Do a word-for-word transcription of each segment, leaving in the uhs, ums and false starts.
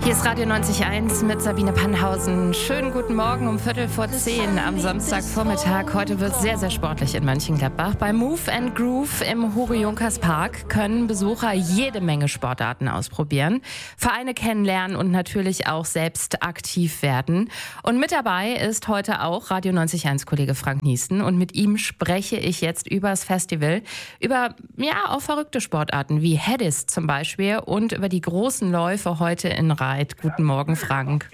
Hier ist Radio neunzig Komma eins mit Sabine Pannhausen. Schönen guten Morgen um Viertel vor zehn am Samstagvormittag. Heute wird sehr, sehr sportlich in Mönchengladbach. Bei Move and Groove im Hugo Junkers Park können Besucher jede Menge Sportarten ausprobieren, Vereine kennenlernen und natürlich auch selbst aktiv werden. Und mit dabei ist heute auch Radio neunzig Komma eins Kollege Frank Niesten. Und mit ihm spreche ich jetzt über das Festival, über ja auch verrückte Sportarten wie Hedis zum Beispiel und über die großen Läufe heute in Rhein. Guten Morgen, Frank.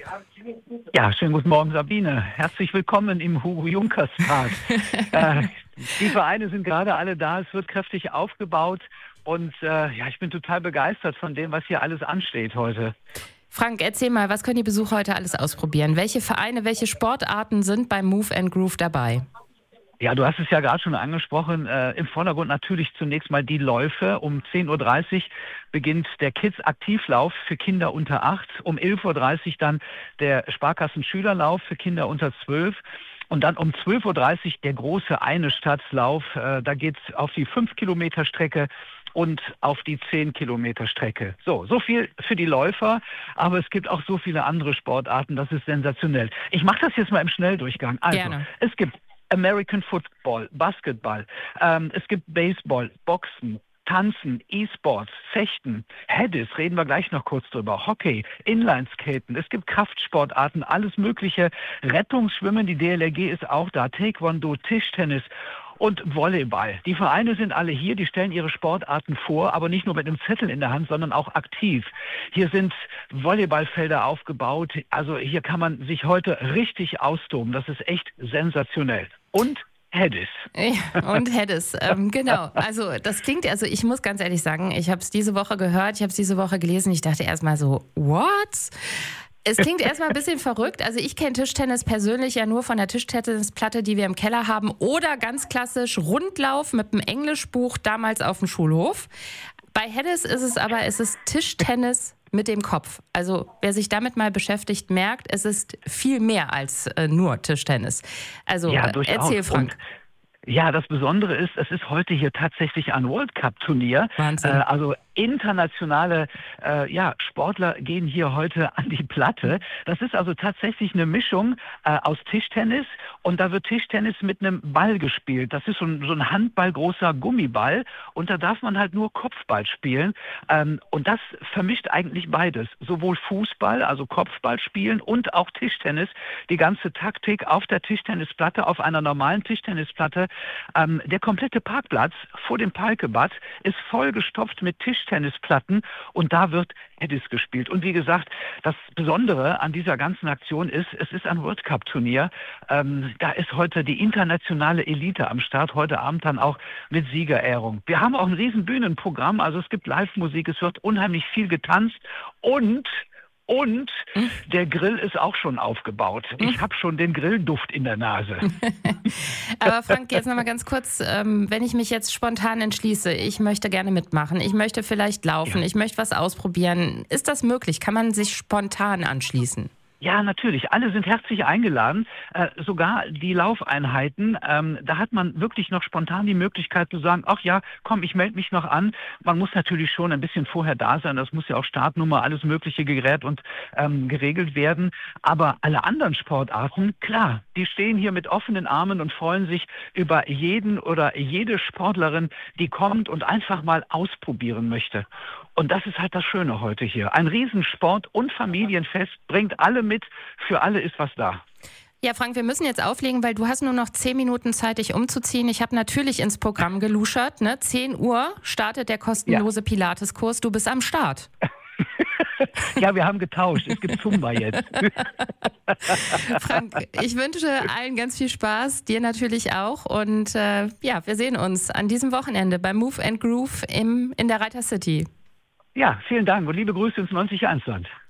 Ja, schönen guten Morgen, Sabine. Herzlich willkommen im Hugo Junkers Park. äh, die Vereine sind gerade alle da, es wird kräftig aufgebaut und äh, ja, ich bin total begeistert von dem, was hier alles ansteht heute. Frank, erzähl mal, was können die Besucher heute alles ausprobieren? Welche Vereine, welche Sportarten sind beim Move and Groove dabei? Ja, du hast es ja gerade schon angesprochen. Äh, Im Vordergrund natürlich zunächst mal die Läufe. Um zehn Uhr dreißig beginnt der Kids-Aktivlauf für Kinder unter acht. Um elf Uhr dreißig dann der Sparkassen-Schülerlauf für Kinder unter zwölf. Und dann um zwölf Uhr dreißig der große Eine-Stadt-Lauf. Äh, da geht's auf die fünf Kilometer Strecke und auf die zehn Kilometer Strecke. So, so viel für die Läufer, aber es gibt auch so viele andere Sportarten, das ist sensationell. Ich mache das jetzt mal im Schnelldurchgang. Also, Gerne. Es gibt American Football, Basketball, ähm, es gibt Baseball, Boxen, Tanzen, E-Sports, Fechten, Hedis, reden wir gleich noch kurz drüber, Hockey, Inlineskaten, es gibt Kraftsportarten, alles mögliche, Rettungsschwimmen, die D L R G ist auch da, Taekwondo, Tischtennis und Volleyball. Die Vereine sind alle hier, die stellen ihre Sportarten vor, aber nicht nur mit einem Zettel in der Hand, sondern auch aktiv. Hier sind Volleyballfelder aufgebaut, also hier kann man sich heute richtig austoben, das ist echt sensationell. Und Hedis. Ja, und Hedis, ähm, genau. Also das klingt, also ich muss ganz ehrlich sagen, ich habe es diese Woche gehört, ich habe es diese Woche gelesen, ich dachte erstmal so, what? Es klingt erstmal ein bisschen verrückt. Also ich kenne Tischtennis persönlich ja nur von der Tischtennisplatte, die wir im Keller haben. Oder ganz klassisch Rundlauf mit einem Englischbuch damals auf dem Schulhof. Bei Hedis ist es aber, es ist Tischtennis mit dem Kopf. Also wer sich damit mal beschäftigt, merkt, es ist viel mehr als äh, nur Tischtennis. Also ja, äh, erzähl, Frank. Und ja, das Besondere ist, es ist heute hier tatsächlich ein World Cup Turnier. Wahnsinn. Äh, also internationale äh, ja, Sportler gehen hier heute an die Platte. Das ist also tatsächlich eine Mischung äh, aus Tischtennis und da wird Tischtennis mit einem Ball gespielt. Das ist so ein, so ein handballgroßer Gummiball und da darf man halt nur Kopfball spielen. Ähm, und das vermischt eigentlich beides. Sowohl Fußball, also Kopfball spielen und auch Tischtennis. Die ganze Taktik auf der Tischtennisplatte, auf einer normalen Tischtennisplatte. Ähm, der komplette Parkplatz vor dem Palkebad ist vollgestopft mit Tischtennisplatten und da wird Hedis gespielt. Und wie gesagt, das Besondere an dieser ganzen Aktion ist, es ist ein World Cup Turnier. Ähm, da ist heute die internationale Elite am Start, heute Abend dann auch mit Siegerehrung. Wir haben auch ein riesen Bühnenprogramm, also es gibt Live-Musik, es wird unheimlich viel getanzt und Und der Grill ist auch schon aufgebaut. Ich habe schon den Grillduft in der Nase. Aber Frank, jetzt nochmal ganz kurz, ähm, wenn ich mich jetzt spontan entschließe, ich möchte gerne mitmachen, ich möchte vielleicht laufen, ja. ich möchte was ausprobieren. Ist das möglich? Kann man sich spontan anschließen? Ja, natürlich. Alle sind herzlich eingeladen. Äh, sogar die Laufeinheiten. Ähm, da hat man wirklich noch spontan die Möglichkeit zu sagen, ach ja, komm, ich melde mich noch an. Man muss natürlich schon ein bisschen vorher da sein. Das muss ja auch Startnummer, alles mögliche gerät und ähm, geregelt werden. Aber alle anderen Sportarten, klar, die stehen hier mit offenen Armen und freuen sich über jeden oder jede Sportlerin, die kommt und einfach mal ausprobieren möchte. Und das ist halt das Schöne heute hier. Ein Riesensport- und Familienfest bringt alle mit. Für alle ist was da. Ja, Frank, wir müssen jetzt auflegen, weil du hast nur noch zehn Minuten Zeit, dich umzuziehen. Ich habe natürlich ins Programm geluschert. Ne? zehn Uhr startet der kostenlose ja. Pilates-Kurs. Du bist am Start. Ja, wir haben getauscht. Es gibt Zumba jetzt. Frank, ich wünsche allen ganz viel Spaß, dir natürlich auch. Und äh, ja, wir sehen uns an diesem Wochenende beim Move and Groove im, in der Reiter City. Ja, vielen Dank und liebe Grüße ins neunzig Komma eins Land.